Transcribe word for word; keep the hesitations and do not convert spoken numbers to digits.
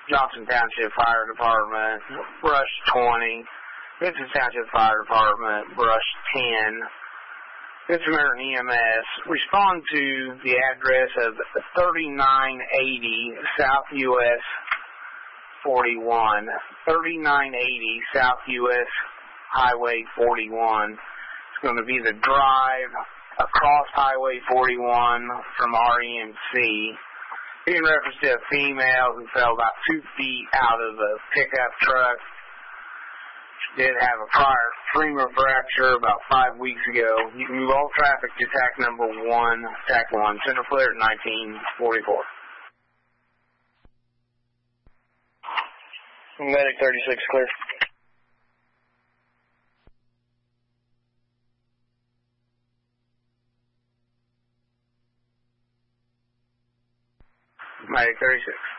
Johnson Township Fire Department, brush twenty. Vincent Township Fire Department, brush ten. Good Samaritan E M S, respond to the address of thirty-nine eighty South U S forty-one. thirty-nine eighty South U S Highway forty-one. It's going to be the drive across Highway forty-one from R E M C. In reference to a female who fell about two feet out of a pickup truck. She did have a prior femur fracture about five weeks ago. You can move all traffic to T A C number one, T A C one, Center Flare at nineteen forty-four. Medic thirty-six, clear. Medic thirty-six.